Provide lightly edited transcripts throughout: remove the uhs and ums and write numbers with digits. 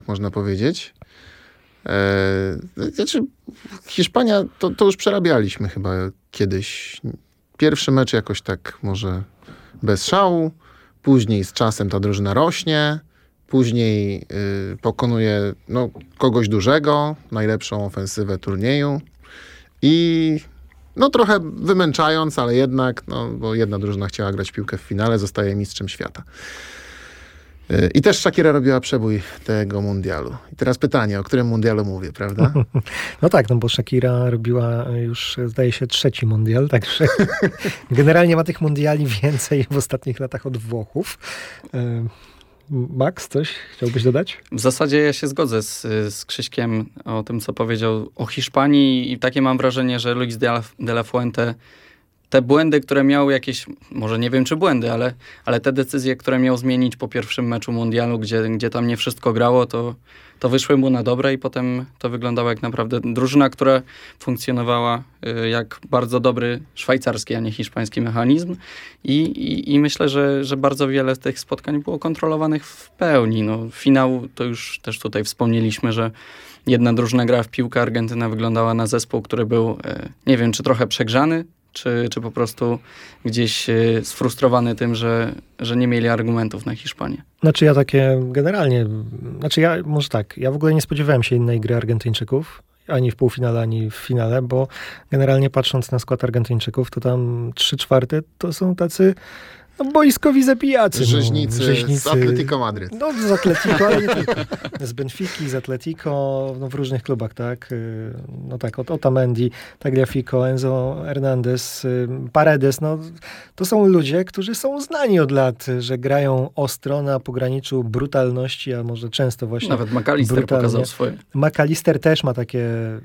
można powiedzieć. Znaczy, Hiszpania, to już przerabialiśmy chyba kiedyś. Pierwszy mecz jakoś tak może bez szału, później z czasem ta drużyna rośnie, później pokonuje kogoś dużego, najlepszą ofensywę turnieju i trochę wymęczając, ale jednak, bo jedna drużyna chciała grać w piłkę w finale, zostaje mistrzem świata. I też Shakira robiła przebój tego mundialu. I teraz pytanie, o którym mundialu mówię, prawda? No tak, bo Shakira robiła już, zdaje się, 3. mundial, także generalnie ma tych mundiali więcej w ostatnich latach od Włochów. Max, coś chciałbyś dodać? W zasadzie ja się zgodzę z Krzyśkiem o tym, co powiedział o Hiszpanii i takie mam wrażenie, że Luis de la Fuente te błędy, które miał jakieś, może nie wiem czy błędy, ale te decyzje, które miał zmienić po pierwszym meczu mundialu, gdzie tam nie wszystko grało, to wyszły mu na dobre i potem to wyglądało jak naprawdę drużyna, która funkcjonowała jak bardzo dobry szwajcarski, a nie hiszpański mechanizm i myślę, że bardzo wiele z tych spotkań było kontrolowanych w pełni. Finał to już też tutaj wspomnieliśmy, że jedna drużyna grała w piłkę, Argentyna wyglądała na zespół, który był, nie wiem, czy trochę przegrzany, czy po prostu gdzieś sfrustrowany tym, że nie mieli argumentów na Hiszpanię? Znaczy ja takie generalnie, ja w ogóle nie spodziewałem się innej gry Argentyńczyków, ani w półfinale, ani w finale, bo generalnie patrząc na skład Argentyńczyków, to tam 3/4 to są tacy boiskowi zabijacy. Rzeźnicy z Atletico Madryt. Z Atletico, ale nie tylko. Z Benfiki, z Atletico, w różnych klubach, tak? Otamendi, Tagliafico, Enzo Hernandez, Paredes. To są ludzie, którzy są znani od lat, że grają ostro na pograniczu brutalności, a może często właśnie nawet McAllister pokazał swoje. McAllister też ma takie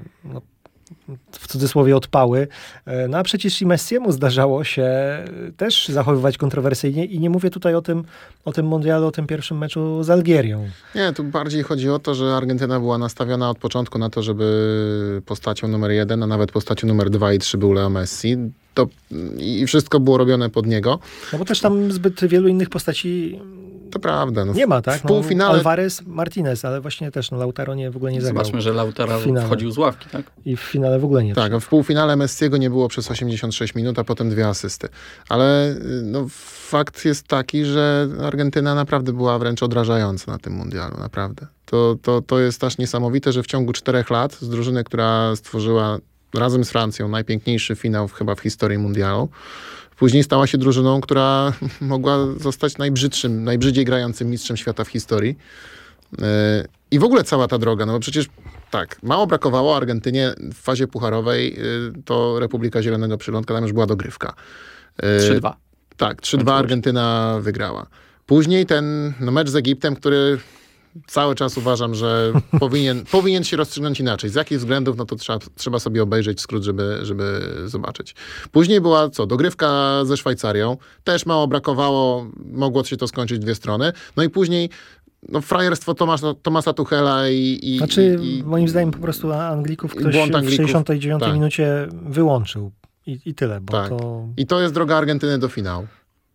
w cudzysłowie odpały. A przecież i Messiemu zdarzało się też zachowywać kontrowersyjnie i nie mówię tutaj o tym mundialu, o tym pierwszym meczu z Algierią. Nie, tu bardziej chodzi o to, że Argentyna była nastawiona od początku na to, żeby postacią numer 1, a nawet postacią numer 2 i 3 był Leo Messi. I wszystko było robione pod niego. Bo też tam zbyt wielu innych postaci to prawda. Nie ma, tak? W półfinale... Alvarez, Martinez, ale właśnie też Lautaro w ogóle nie zagrał. Zobaczmy, że Lautaro wchodził z ławki, tak? I w finale w ogóle nie. Tak, w półfinale Messiego nie było przez 86 minut, a potem 2 asysty. Ale fakt jest taki, że Argentyna naprawdę była wręcz odrażająca na tym mundialu, naprawdę. To jest aż niesamowite, że w ciągu 4 lat z drużyny, która stworzyła razem z Francją najpiękniejszy finał chyba w historii mundialu, później stała się drużyną, która mogła zostać najbrzydziej grającym mistrzem świata w historii. I w ogóle cała ta droga, bo przecież tak, mało brakowało Argentynie w fazie pucharowej, to Republika Zielonego Przylądka, tam już była dogrywka. 3-2. Tak, 3-2 Argentyna wygrała. Później ten mecz z Egiptem, który cały czas uważam, że powinien się rozstrzygnąć inaczej. Z jakich względów, to trzeba sobie obejrzeć skrót, żeby zobaczyć. Później była dogrywka ze Szwajcarią. Też mało brakowało, mogło się to skończyć w 2 strony. I później frajerstwo Thomasa Tuchela moim zdaniem po prostu Anglików ktoś w 69 minucie wyłączył. I tyle. I to jest droga Argentyny do finału.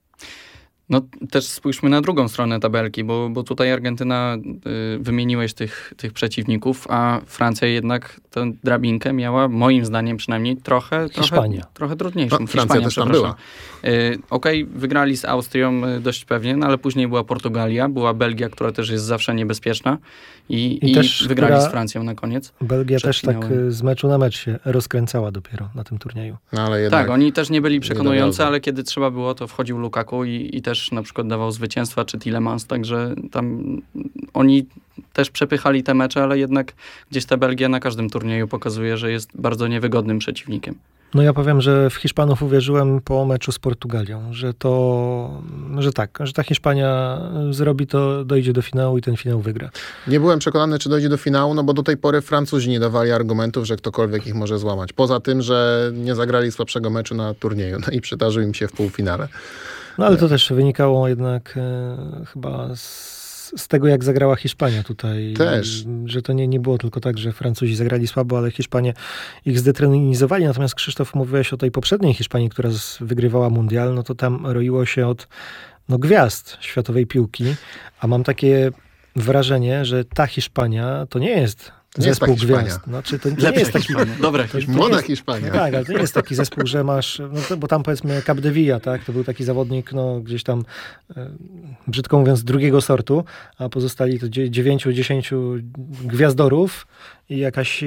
Też spójrzmy na drugą stronę tabelki, bo tutaj Argentyna, wymieniłeś tych przeciwników, a Francja jednak tę drabinkę miała, moim zdaniem przynajmniej, trochę trudniejszą. Francja też tam była. Wygrali z Austrią dość pewnie, ale później była Portugalia, była Belgia, która też jest zawsze niebezpieczna i też wygrali z Francją na koniec. Belgia też finałem. Tak z meczu na mecz się rozkręcała dopiero na tym turnieju. Ale jednak tak, oni też nie byli przekonujący, ale kiedy trzeba było, to wchodził Lukaku i też na przykład dawał zwycięstwa, czy Tielemans, także tam oni też przepychali te mecze, ale jednak gdzieś ta Belgia na każdym turnieju pokazuje, że jest bardzo niewygodnym przeciwnikiem. Ja powiem, że w Hiszpanów uwierzyłem po meczu z Portugalią, że ta Hiszpania zrobi to, dojdzie do finału i ten finał wygra. Nie byłem przekonany, czy dojdzie do finału, bo do tej pory Francuzi nie dawali argumentów, że ktokolwiek ich może złamać. Poza tym, że nie zagrali słabszego meczu na turnieju, i przydarzył im się w półfinale. Ale to też wynikało jednak chyba z tego, jak zagrała Hiszpania tutaj. Też. Że to nie było tylko tak, że Francuzi zagrali słabo, ale Hiszpanie ich zdetrenizowali. Natomiast Krzysztof, mówiłeś o tej poprzedniej Hiszpanii, która wygrywała mundial, to tam roiło się od gwiazd światowej piłki. A mam takie wrażenie, że ta Hiszpania to nie jest Nie jest ta zespół Hiszpania. gwiazd. Znaczy, to nie Lepsza jest taki... Hiszpania. Dobra to- Hiszpania. Młoda jest- Hiszpania. No tak, ale to nie jest taki zespół, że masz, no to, bo tam powiedzmy Capdevilla, tak, to był taki zawodnik, no gdzieś tam, brzydko mówiąc, drugiego sortu, a pozostali to 9-10 gwiazdorów i jakaś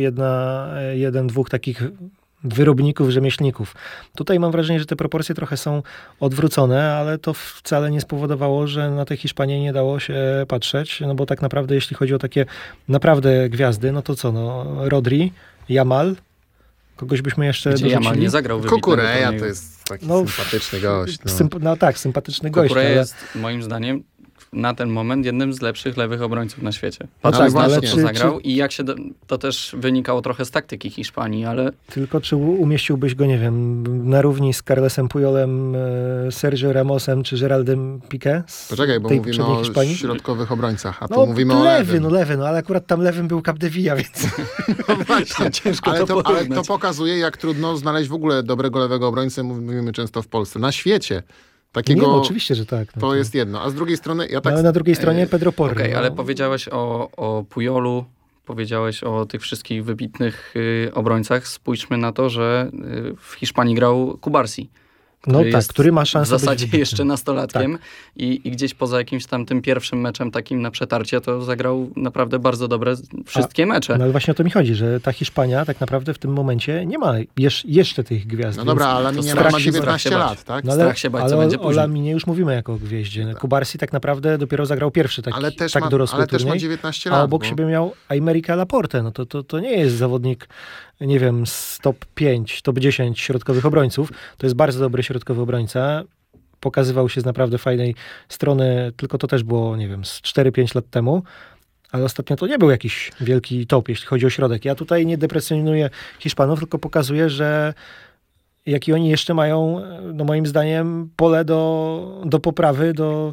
dwóch takich wyrobników, rzemieślników. Tutaj mam wrażenie, że te proporcje trochę są odwrócone, ale to wcale nie spowodowało, że na tę Hiszpanię nie dało się patrzeć, no bo tak naprawdę, jeśli chodzi o takie naprawdę gwiazdy, no to co, no Rodri, Yamal, kogoś byśmy jeszcze Gdzie Yamal dorzucili? nie zagrał wybitnego Kukureja turnieju. to jest taki No, sympatyczny gość. No. No tak, sympatyczny gość, Kukureja ale... jest moim zdaniem na ten moment jednym z lepszych lewych obrońców na świecie. No Patrząc tak, na ale to, co czy- zagrał i jak się to też wynikało trochę z taktyki Hiszpanii, ale Tylko czy umieściłbyś go, nie wiem, na równi z Carlesem Puyolem, Sergio Ramosem czy Geraldem Piqué z Poczekaj, bo tej mówimy poprzedniej o Hiszpanii? środkowych obrońcach, a tu No mówimy o lewy, lewym. ale akurat tam lewym był Capdevilla, więc... No właśnie, ciężko ale to to porównać. pokazuje, jak trudno znaleźć w ogóle dobrego lewego obrońcę, mówimy często w Polsce. Na świecie Nie, takiego no, oczywiście, że tak. No, to jest jedno. A z drugiej strony, ja No, tak... ale na drugiej stronie Pedro Porro. okej, no. ale powiedziałeś o Pujolu, powiedziałeś o tych wszystkich wybitnych obrońcach. Spójrzmy na to, że w Hiszpanii grał Kubarsi. No tak, jest który ma w szansę być zasadzie wybitnym. jeszcze nastolatkiem i gdzieś poza jakimś tam tym pierwszym meczem takim na przetarcie, to zagrał naprawdę bardzo dobre wszystkie mecze. No ale właśnie o to mi chodzi, że ta Hiszpania tak naprawdę w tym momencie nie ma jeszcze tych gwiazd. No dobra, więc- ale to Laminie strach ma się 19 bać. lat, tak? No strach się bać, co ale będzie o później. Laminie już mówimy jako o gwieździe. Kubarsi tak naprawdę dopiero zagrał pierwszy Ale też, tak dorosły ale też ma turniej. 19 A lat. obok bo- siebie miał Aymerica Laporte. No to nie jest zawodnik, nie wiem, z top 5, top 10 środkowych obrońców. To jest bardzo dobry środkowy obrońca. Pokazywał się z naprawdę fajnej strony, tylko to też było, nie wiem, z 4-5 lat temu. Ale ostatnio to nie był jakiś wielki top, jeśli chodzi o środek. Ja tutaj nie deprecjonuję Hiszpanów, tylko pokazuję, że jaki oni jeszcze mają, no moim zdaniem, pole do poprawy,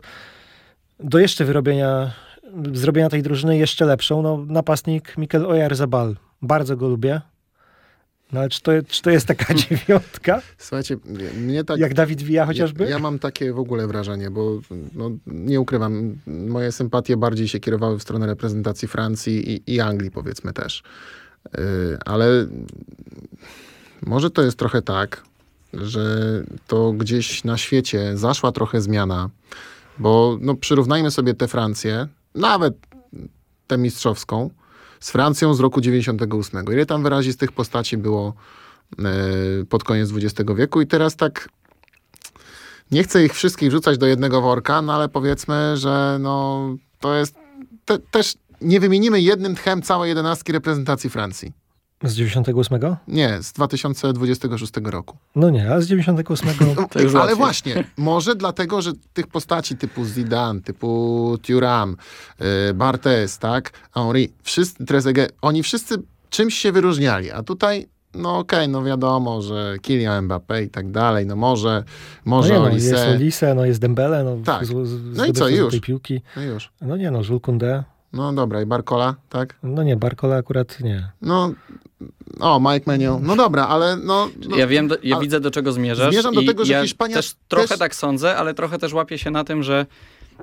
do jeszcze zrobienia tej drużyny jeszcze lepszą. No, napastnik Mikel Oyarzabal. Bardzo go lubię. No ale czy to jest taka dziewiątka? Słuchajcie, mnie tak... Jak Dawid Villa chociażby? Ja mam takie w ogóle wrażenie, bo no, nie ukrywam, moje sympatie bardziej się kierowały w stronę reprezentacji Francji i Anglii, powiedzmy też. Ale może to jest trochę tak, że to gdzieś na świecie zaszła trochę zmiana, bo no, przyrównajmy sobie tę Francję, nawet tę mistrzowską, z Francją z roku 98. Ile tam wyrazistych postaci było pod koniec XX wieku i teraz tak nie chcę ich wszystkich wrzucać do jednego worka, no ale powiedzmy, że no to jest też nie wymienimy jednym tchem całej 11 reprezentacji Francji. Z 98? Nie, z 2026 roku. No nie, a z 98... To już Ale łatwiej. właśnie, może dlatego, że tych postaci typu Zidane, typu Thuram, Barthez, tak, Henry, wszyscy, Trezeguet, oni wszyscy czymś się wyróżniali, a tutaj no okej, no wiadomo, że Kylian Mbappé i tak dalej, no może jest Olise. Olise, no jest Dembele, no, Tak. No i zdobywca co, już? złotej piłki. No już. No nie, no Jules Koundé. No dobra, i Barcola, tak? No nie, Barcola akurat nie. No, Mike Maignan. No dobra, ale no Ja wiem, ja ale widzę, do czego zmierzasz. zmierzam do i tego, że ja Hiszpania też trochę też- tak sądzę, ale trochę też łapię się na tym, że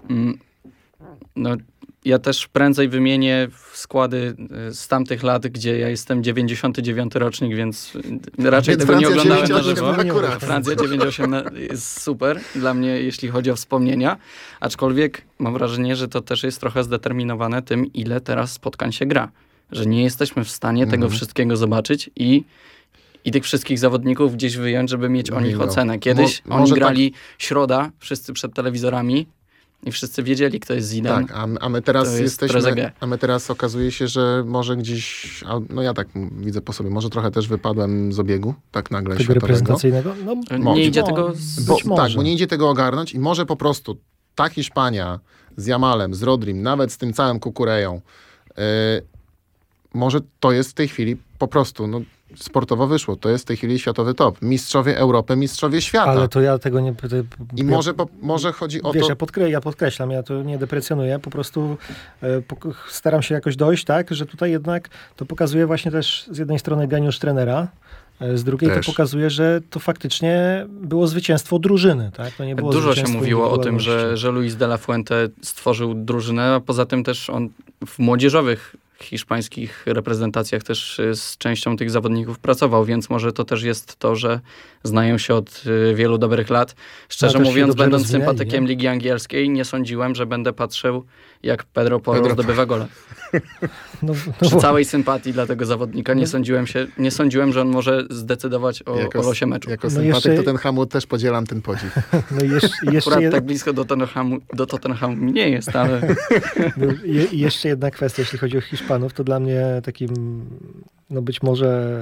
no, ja też prędzej wymienię składy z tamtych lat, gdzie ja jestem 99 rocznik, więc raczej Więc tego nie Francja oglądałem na 98 żywo. akurat. Francja 98 jest super dla mnie, jeśli chodzi o wspomnienia, aczkolwiek mam wrażenie, że to też jest trochę zdeterminowane tym, ile teraz spotkań się gra. Że nie jesteśmy w stanie tego wszystkiego zobaczyć i tych wszystkich zawodników gdzieś wyjąć, żeby mieć o nich Bingo. ocenę. Kiedyś Może oni grali środa, wszyscy przed telewizorami i wszyscy wiedzieli, kto jest Zidane. tak, a my teraz To jest jesteśmy, Trezeguet. a my teraz okazuje się, że może gdzieś, no ja tak widzę po sobie, może trochę też wypadłem z obiegu, tak nagle Tego światowego. reprezentacyjnego? No, Może. Nie idzie Mo- tego być może. Tak, bo nie idzie tego ogarnąć i może po prostu ta Hiszpania z Yamalem, z Rodrim, nawet z tym całym Kukureją, może to jest w tej chwili po prostu, no sportowo wyszło. To jest w tej chwili światowy top. Mistrzowie Europy, mistrzowie świata. Ale to ja tego nie... I może chodzi o wiesz, to... ja podkreślam, ja to nie deprecjonuję, po prostu staram się jakoś dojść, tak, że tutaj jednak to pokazuje właśnie też z jednej strony geniusz trenera, z drugiej Też. to pokazuje, że to faktycznie było zwycięstwo drużyny. Tak? To nie było Dużo się zwycięstwo mówiło o tym, indywidualności. że Luis de la Fuente stworzył drużynę, a poza tym też on w młodzieżowych hiszpańskich reprezentacjach też z częścią tych zawodników pracował, więc może to też jest to, że znają się od wielu dobrych lat. Szczerze też się mówiąc, dobrze będąc rozwinęli, sympatykiem nie? Ligi Angielskiej, nie sądziłem, że będę patrzył, jak Pedro Porro zdobywa gola. No, Przy całej sympatii dla tego zawodnika nie sądziłem, że on może zdecydować o losie meczu. Jako No sympatyk jeszcze- Tottenhamu też podzielam ten podziw. no jeszcze, Akurat tak blisko do Tottenhamu mi nie jest, ale jeszcze jedna kwestia, jeśli chodzi o Hiszpanów, to dla mnie takim, no być może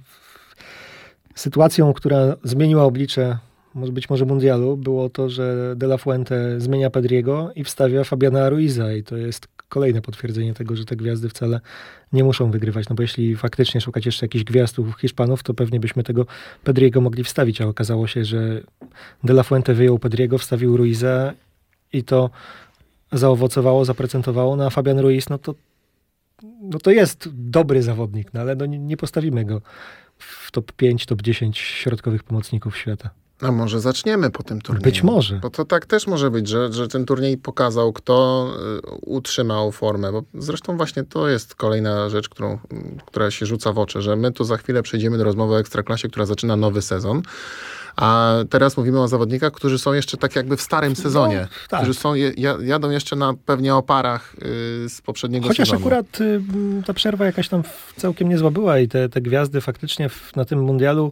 sytuacją, która zmieniła oblicze być może mundialu, było to, że De La Fuente zmienia Pedriego i wstawia Fabiana Ruiza i to jest kolejne potwierdzenie tego, że te gwiazdy wcale nie muszą wygrywać, no bo jeśli faktycznie szukać jeszcze jakichś gwiazd u Hiszpanów, to pewnie byśmy tego Pedriego mogli wstawić, a okazało się, że De La Fuente wyjął Pedriego, wstawił Ruiza i to zaowocowało, zaprocentowało, no a Fabian Ruiz, no to jest dobry zawodnik, no ale no nie postawimy go w top 5, top 10 środkowych pomocników świata. A może zaczniemy po tym turnieju? Być może. Bo to tak też może być, że ten turniej pokazał, kto utrzymał formę. Bo zresztą właśnie to jest kolejna rzecz, która się rzuca w oczy, że my tu za chwilę przejdziemy do rozmowy o Ekstraklasie, która zaczyna nowy sezon. A teraz mówimy o zawodnikach, którzy są jeszcze tak jakby w starym sezonie. No, tak. Którzy są, jadą jeszcze na pewnie oparach z poprzedniego Chociaż sezonu. akurat ta przerwa jakaś tam całkiem niezła była i te gwiazdy faktycznie na tym mundialu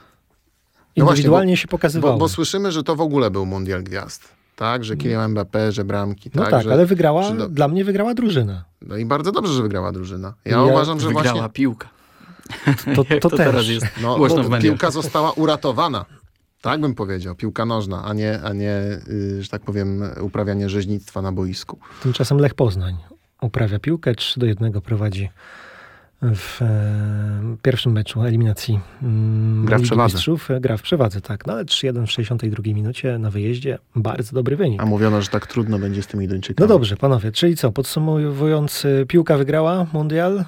No właśnie, indywidualnie się pokazywały. Bo słyszymy, że to w ogóle był mundial gwiazd. Tak, że Kylian Mbappé, że bramki. No tak, tak, że, ale dla mnie wygrała drużyna. No i bardzo dobrze, że wygrała drużyna. Ja Ja uważam, że wygrała właśnie piłka. To To teraz też. jest no, głośno w mediach. piłka została uratowana. Tak bym powiedział. Piłka nożna, a nie że tak powiem, uprawianie rzeźnictwa na boisku. Tymczasem Lech Poznań uprawia piłkę, 3-1 prowadzi w pierwszym meczu eliminacji Gra w Ligi przewadze. Mistrzów. Gra w przewadze, tak. No ale 3-1 w 62 minucie na wyjeździe. Bardzo dobry wynik. A mówiono, że tak trudno będzie z tymi Duńczykami. No dobrze, panowie, czyli co? Podsumowując, piłka wygrała mundial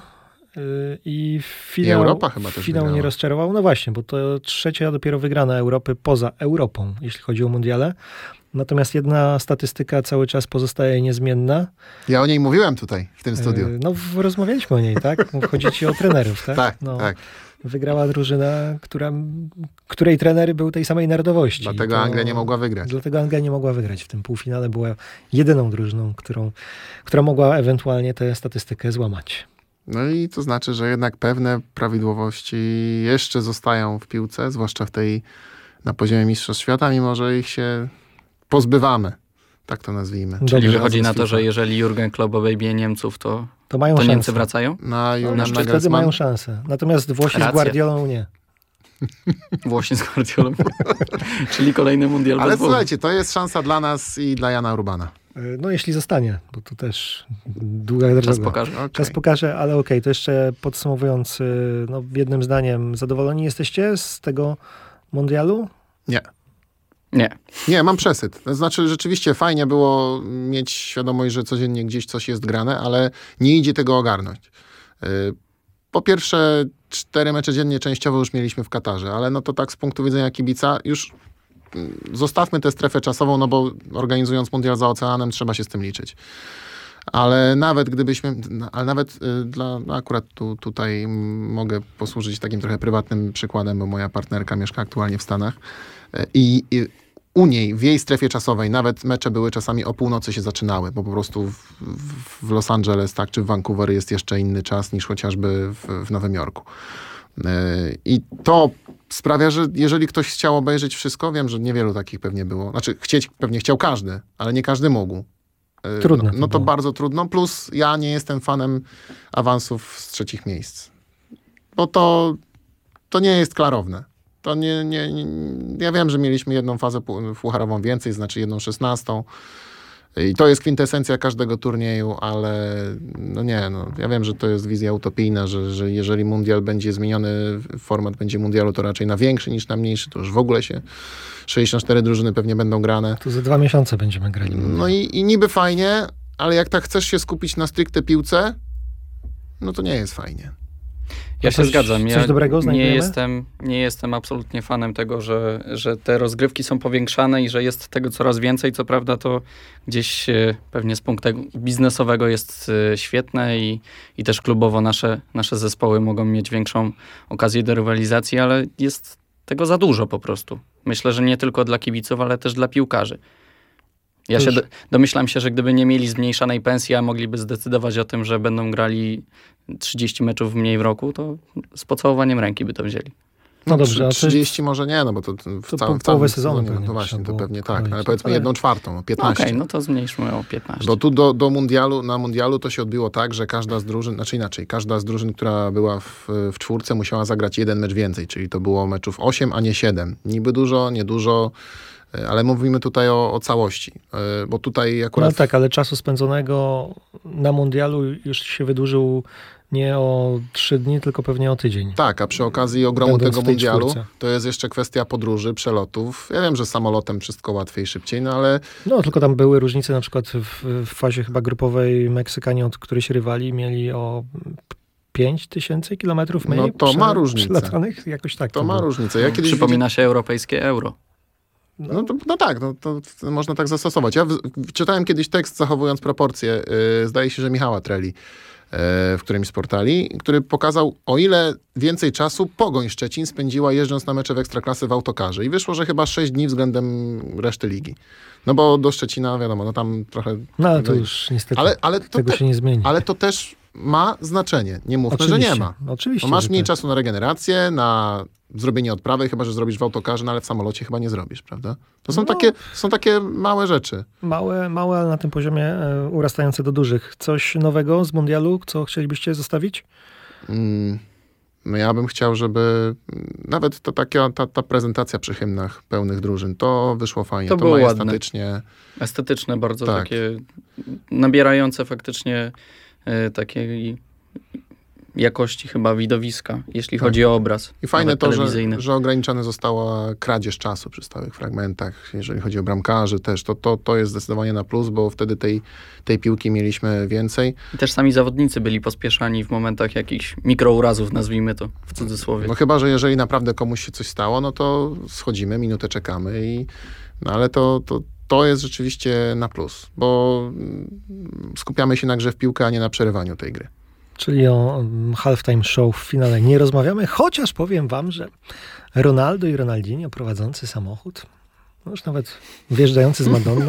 i finał, Europa chyba też finał nie wygrała. rozczarował. No właśnie, bo to trzecia dopiero wygrana Europy poza Europą, jeśli chodzi o mundiale. Natomiast jedna statystyka cały czas pozostaje niezmienna. Ja o niej mówiłem tutaj, w tym studiu. No, rozmawialiśmy o niej, tak? Chodzi ci o trenerów, tak? Tak, No, tak. Wygrała drużyna, której trener był tej samej narodowości. Dlatego Anglia nie mogła wygrać. Dlatego Anglia nie mogła wygrać w tym półfinale. Była jedyną drużyną, która mogła ewentualnie tę statystykę złamać. No i to znaczy, że jednak pewne prawidłowości jeszcze zostają w piłce, zwłaszcza na poziomie Mistrzostw Świata, mimo że ich się pozbywamy. Tak to nazwijmy. Dobrze. Czyli wychodzi Razem na z to, FIFA. że jeżeli Jurgen Klopp obejmie Niemców, to Mają szansę. Niemcy wracają? Na No, Julian wtedy Nagelsmann. mają szansę. Natomiast Włosi Racja. z Guardiolą nie. Włosi z Guardiolą. Czyli kolejny mundial. Ale we dwóch. słuchajcie, to jest szansa dla nas i dla Jana Urbana. No jeśli zostanie, bo to też długa droga. Czas pokaże. Okay. Czas pokaże, ale okej, to jeszcze podsumowując, no jednym zdaniem, zadowoleni jesteście z tego mundialu? Nie. Nie. Nie, mam przesyt. To znaczy, rzeczywiście fajnie było mieć świadomość, że codziennie gdzieś coś jest grane, ale nie idzie tego ogarnąć. Po pierwsze, 4 mecze dziennie częściowo już mieliśmy w Katarze, ale no to tak z punktu widzenia kibica już zostawmy tę strefę czasową, no bo organizując mundial za oceanem trzeba się z tym liczyć. Ale nawet gdybyśmy, akurat tutaj mogę posłużyć takim trochę prywatnym przykładem, bo moja partnerka mieszka aktualnie w Stanach i u niej, w jej strefie czasowej, nawet mecze były czasami o północy się zaczynały, bo po prostu w Los Angeles, tak, czy w Vancouver jest jeszcze inny czas niż chociażby w Nowym Jorku. I to sprawia, że jeżeli ktoś chciał obejrzeć wszystko, wiem, że niewielu takich pewnie było. Znaczy, pewnie chciał każdy, ale nie każdy mógł. Trudno No to było. bardzo trudno. Plus ja nie jestem fanem awansów z trzecich miejsc. Bo to nie jest klarowne. To ja wiem, że mieliśmy jedną fazę pucharową więcej, znaczy 1/16. I to jest kwintesencja każdego turnieju, ale ja wiem, że to jest wizja utopijna, że jeżeli mundial będzie zmieniony, format będzie mundialu, to raczej na większy niż na mniejszy, to już w ogóle się 64 drużyny pewnie będą grane. To za 2 miesiące będziemy grali. No i niby fajnie, ale jak tak chcesz się skupić na stricte piłce, no to nie jest fajnie. Ja się zgadzam. Coś dobrego nie jestem absolutnie fanem tego, że te rozgrywki są powiększane i że jest tego coraz więcej. Co prawda to gdzieś pewnie z punktu biznesowego jest świetne i też klubowo nasze zespoły mogą mieć większą okazję do rywalizacji, ale jest tego za dużo po prostu. Myślę, że nie tylko dla kibiców, ale też dla piłkarzy. Ja się domyślam się, że gdyby nie mieli zmniejszanej pensji, a mogliby zdecydować o tym, że będą grali 30 meczów mniej w roku, to z pocałowaniem ręki by to wzięli. No dobrze, 30 może nie, no bo to w całym połowę sezonu sezonie, pewnie no właśnie, to pewnie tak, kroić. ale powiedzmy 1/4, 15. Okej, no to zmniejszmy o 15. Bo tu na mundialu to się odbiło tak, że każda z drużyn, znaczy inaczej, każda z drużyn, która była w czwórce, musiała zagrać jeden mecz więcej, czyli to było meczów 8, a nie 7. Niby dużo, niedużo, ale mówimy tutaj o całości, bo tutaj akurat... No tak, ale czasu spędzonego na mundialu już się wydłużył nie o 3 dni, tylko pewnie o tydzień. Tak, a przy okazji ogromu Będąc tego w tej mundialu czwórce. to jest jeszcze kwestia podróży, przelotów. Ja wiem, że samolotem wszystko łatwiej, szybciej, no ale... No, tylko tam były różnice, na przykład w fazie chyba grupowej Meksykanie, od których rywali, mieli o 5000 kilometrów mniej. No to ma różnicę. Przylatanych, jakoś tak. To ma było. różnicę. Ja kiedyś Przypomina się europejskie euro. No tak, to można tak zastosować. Ja czytałem kiedyś tekst, zachowując proporcje, zdaje się, że Michała Treli, w którymś z portali, który pokazał, o ile więcej czasu Pogoń Szczecin spędziła jeżdżąc na mecze w Ekstraklasy w autokarze. I wyszło, że chyba 6 dni względem reszty ligi. No bo do Szczecina, wiadomo, no tam trochę... No ale to już niestety ale to tego się nie zmieni. Ale to też ma znaczenie. Nie mówmy, że nie ma. Oczywiście. No masz że mniej tak. czasu na regenerację, na zrobienie odprawy, chyba że zrobisz w autokarze, no ale w samolocie chyba nie zrobisz, prawda? To są takie małe rzeczy. Małe, ale na tym poziomie urastające do dużych. Coś nowego z mundialu, co chcielibyście zostawić? No ja bym chciał, żeby nawet ta prezentacja przy hymnach pełnych drużyn, to wyszło fajnie. To było majestatycznie. Estetyczne bardzo, Tak. takie nabierające faktycznie takiej jakości chyba widowiska, jeśli chodzi o obraz. I fajne nawet to, telewizyjny. że ograniczona została kradzież czasu przy stałych fragmentach. Jeżeli chodzi o bramkarzy też, to jest zdecydowanie na plus, bo wtedy tej piłki mieliśmy więcej. I też sami zawodnicy byli pospieszani w momentach jakichś mikrourazów, nazwijmy to w cudzysłowie. No chyba, że jeżeli naprawdę komuś się coś stało, no to schodzimy, minutę czekamy ale to jest rzeczywiście na plus, bo skupiamy się na grze w piłkę, a nie na przerywaniu tej gry. Czyli o halftime show w finale nie rozmawiamy, chociaż powiem wam, że Ronaldo i Ronaldinho prowadzący samochód, no już nawet wjeżdżający z Madonną,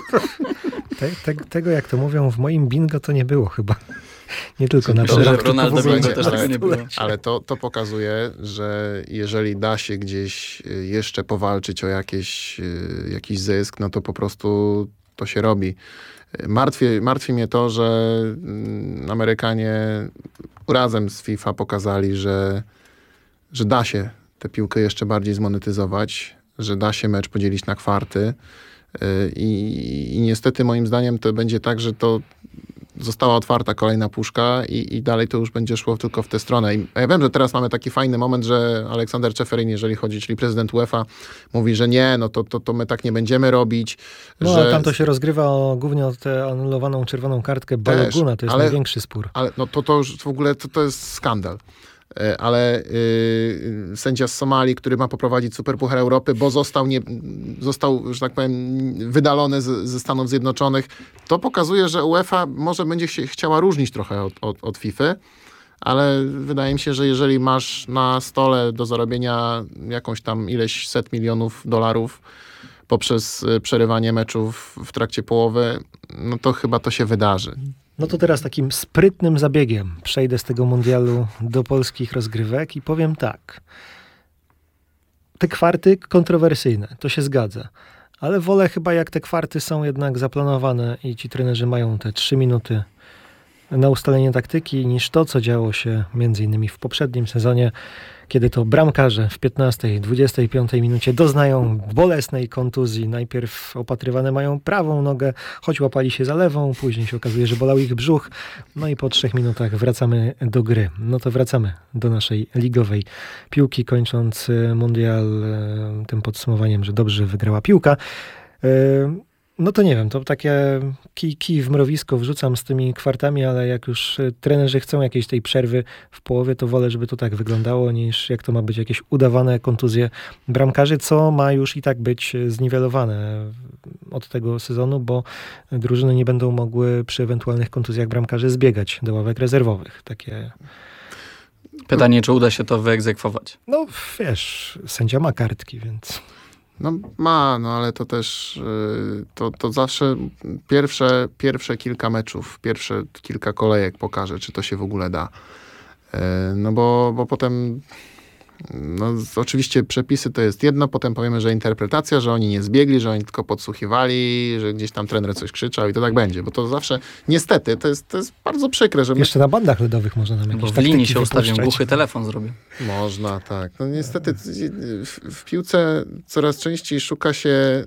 tego jak to mówią w moim bingo to nie było chyba. Nie tylko na Dobrze, przerwach, Ronaldo tylko w ogóle bingo na też tak nie było. Ale to pokazuje, że jeżeli da się gdzieś jeszcze powalczyć o jakiś zysk, no to po prostu to się robi. Martwi mnie to, że Amerykanie razem z FIFA pokazali, że da się tę piłkę jeszcze bardziej zmonetyzować, że da się mecz podzielić na kwarty i niestety moim zdaniem to będzie tak, że to została otwarta kolejna puszka i dalej to już będzie szło tylko w tę stronę. Ja wiem, że teraz mamy taki fajny moment, że Aleksander Czeferin, czyli prezydent UEFA, mówi, że nie, no to my tak nie będziemy robić. No, że... ale tam to się rozgrywa głównie o tę anulowaną czerwoną kartkę Baloguna, to jest największy spór. Ale no to już w ogóle to jest skandal. Ale sędzia z Somalii, który ma poprowadzić Superpuchar Europy, bo został, że tak powiem, wydalony ze Stanów Zjednoczonych, to pokazuje, że UEFA może będzie się chciała różnić trochę od FIFA, ale wydaje mi się, że jeżeli masz na stole do zarobienia jakąś tam ileś $100 milionów poprzez przerywanie meczów w trakcie połowy, no to chyba to się wydarzy. No to teraz takim sprytnym zabiegiem przejdę z tego mundialu do polskich rozgrywek i powiem tak. Te kwarty kontrowersyjne, to się zgadza. Ale wolę chyba, jak te kwarty są jednak zaplanowane i ci trenerzy mają te 3 minuty na ustalenie taktyki niż to, co działo się między innymi w poprzednim sezonie, kiedy to bramkarze w 15, 25 minucie doznają bolesnej kontuzji. Najpierw opatrywane mają prawą nogę, choć łapali się za lewą, później się okazuje, że bolał ich brzuch. No i po 3 minutach wracamy do gry. No to wracamy do naszej ligowej piłki, kończąc mundial tym podsumowaniem, że dobrze wygrała piłka. No to nie wiem, to takie kij w mrowisko wrzucam z tymi kwartami, ale jak już trenerzy chcą jakiejś tej przerwy w połowie, to wolę, żeby to tak wyglądało, niż jak to ma być jakieś udawane kontuzje bramkarzy, co ma już i tak być zniwelowane od tego sezonu, bo drużyny nie będą mogły przy ewentualnych kontuzjach bramkarzy zbiegać do ławek rezerwowych. Takie... Pytanie, czy uda się to wyegzekwować? No wiesz, sędzia ma kartki, więc... No ma, no ale to też to zawsze pierwsze kilka meczów, pierwsze kilka kolejek pokaże, czy to się w ogóle da. No bo potem no oczywiście przepisy to jest jedno, potem powiemy, że interpretacja, że oni nie zbiegli, że oni tylko podsłuchiwali, że gdzieś tam trener coś krzyczał i to tak będzie, bo to zawsze niestety to jest bardzo przykre, że Jeszcze na bandach ledowych można nam jakieś Bo w linii się taktyki ustawią, wypuszczać. głuchy telefon zrobię. Można, tak. No niestety w piłce coraz częściej szuka się,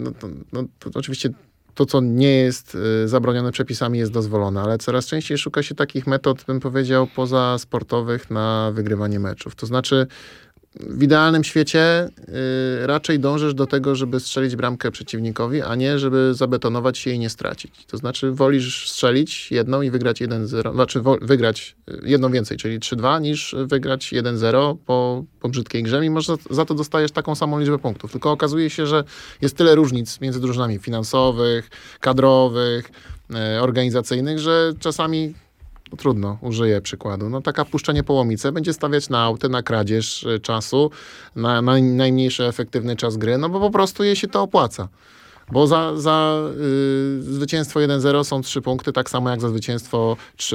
to oczywiście to, co nie jest zabronione przepisami, jest dozwolone, ale coraz częściej szuka się takich metod, bym powiedział, pozasportowych na wygrywanie meczów. To znaczy w idealnym świecie raczej dążysz do tego, żeby strzelić bramkę przeciwnikowi, a nie żeby zabetonować się i nie stracić. To znaczy wolisz strzelić jedną i wygrać 1-0, znaczy wygrać jedną więcej, czyli 3-2, niż wygrać 1-0 po brzydkiej grze, mimo że za to dostajesz taką samą liczbę punktów. Tylko okazuje się, że jest tyle różnic między drużynami finansowych, kadrowych, organizacyjnych, że czasami trudno, użyję przykładu. No taka puszczenie po łomice będzie stawiać na auty, na kradzież czasu, na najmniejszy efektywny czas gry, no bo po prostu jej się to opłaca. Bo za zwycięstwo 1-0 są 3 punkty, tak samo jak za zwycięstwo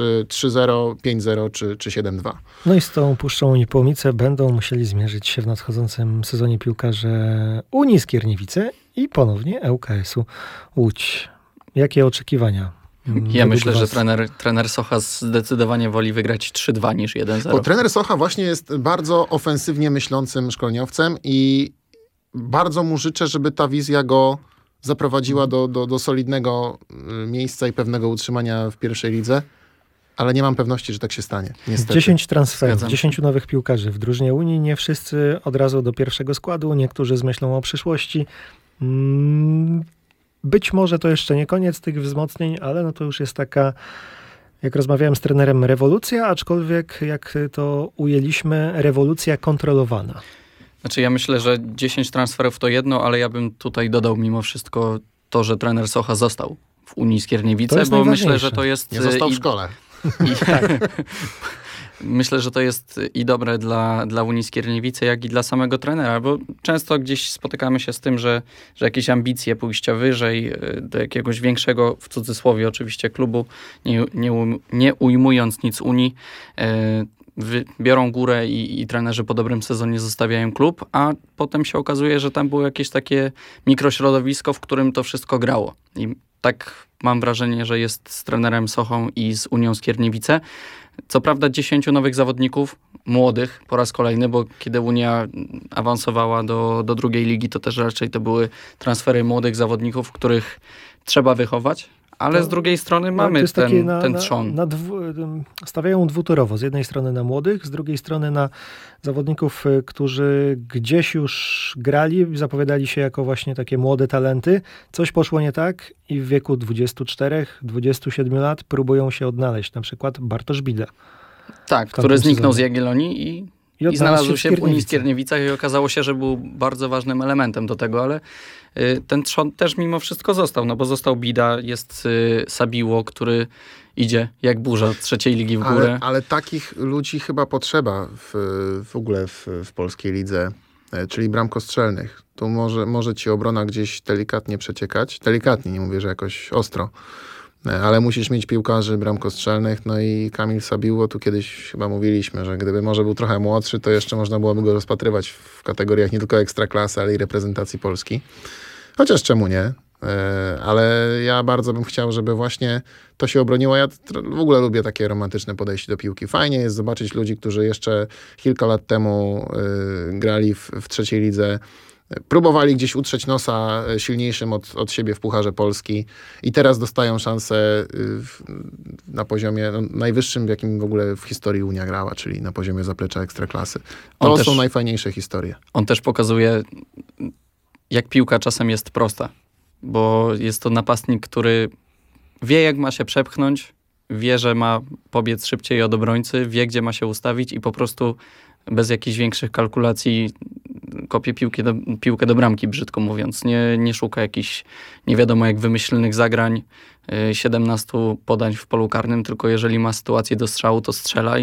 3-0, 5-0 czy 7-2. No i z tą puszczą i połomicę będą musieli zmierzyć się w nadchodzącym sezonie piłkarze Unii Skierniewice i ponownie ŁKS-u Łódź. Jakie oczekiwania? Ja myślę, że was? trener Socha zdecydowanie woli wygrać 3-2 niż 1-0. Bo trener Socha właśnie jest bardzo ofensywnie myślącym szkoleniowcem i bardzo mu życzę, żeby ta wizja go zaprowadziła do solidnego miejsca i pewnego utrzymania w pierwszej lidze, ale nie mam pewności, że tak się stanie. Niestety. 10 transferów, Zgadzam się. 10 nowych piłkarzy w drużynie Unii. Nie wszyscy od razu do pierwszego składu, niektórzy z myślą o przyszłości. Być może to jeszcze nie koniec tych wzmocnień, ale no to już jest taka, jak rozmawiałem z trenerem, rewolucja, aczkolwiek jak to ujęliśmy, rewolucja kontrolowana. Znaczy ja myślę, że 10 transferów to jedno, ale ja bym tutaj dodał mimo wszystko to, że trener Socha został w Unii To Skierniewice, jest bo myślę, najważniejsze. że to jest... Nie został w szkole. Myślę, że to jest i dobre dla Unii Skierniewice, jak i dla samego trenera, bo często gdzieś spotykamy się z tym, że jakieś ambicje pójścia wyżej, do jakiegoś większego, w cudzysłowie oczywiście, klubu, nie ujmując nic Unii, biorą górę i trenerzy po dobrym sezonie zostawiają klub, a potem się okazuje, że tam było jakieś takie mikrośrodowisko, w którym to wszystko grało. I tak mam wrażenie, że jest z trenerem Sochą i z Unią Skierniewice. Co prawda 10 nowych zawodników, młodych po raz kolejny, bo kiedy Unia awansowała do drugiej ligi, to też raczej to były transfery młodych zawodników, których trzeba wychować, ale z drugiej strony mamy ten trzon. Stawiają dwutorowo. Z jednej strony na młodych, z drugiej strony na zawodników, którzy gdzieś już grali, zapowiadali się jako właśnie takie młode talenty. Coś poszło nie tak i w wieku 24-27 lat próbują się odnaleźć. Na przykład Bartosz Bida. Tak, który zniknął z Jagiellonii i znalazł się w Unii Skierniewicach i okazało się, że był bardzo ważnym elementem do tego, ale ten trzon też mimo wszystko został, no bo został Bida, jest Sabiło, który idzie jak burza z trzeciej ligi w górę. Ale takich ludzi chyba potrzeba w ogóle w polskiej lidze, czyli bramkostrzelnych. Tu może ci obrona gdzieś delikatnie przeciekać. Delikatnie, nie mówię, że jakoś ostro. Ale musisz mieć piłkarzy bramkostrzelnych, no i Kamil Sabiło, tu kiedyś chyba mówiliśmy, że gdyby może był trochę młodszy, to jeszcze można byłoby go rozpatrywać w kategoriach nie tylko ekstraklasy, ale i reprezentacji Polski. Chociaż czemu nie? Ale ja bardzo bym chciał, żeby właśnie to się obroniło. Ja w ogóle lubię takie romantyczne podejście do piłki. Fajnie jest zobaczyć ludzi, którzy jeszcze kilka lat temu grali w trzeciej lidze, próbowali gdzieś utrzeć nosa silniejszym od siebie w Pucharze Polski i teraz dostają szansę na poziomie najwyższym, w jakim w ogóle w historii Unia grała, czyli na poziomie zaplecza Ekstraklasy. To są najfajniejsze historie. On też pokazuje, jak piłka czasem jest prosta, bo jest to napastnik, który wie, jak ma się przepchnąć, wie, że ma pobiec szybciej od obrońcy, wie, gdzie ma się ustawić i po prostu bez jakichś większych kalkulacji kopie piłkę do bramki, brzydko mówiąc. Nie szuka jakichś nie wiadomo jak wymyślnych zagrań, 17 podań w polu karnym, tylko jeżeli ma sytuację do strzału, to strzela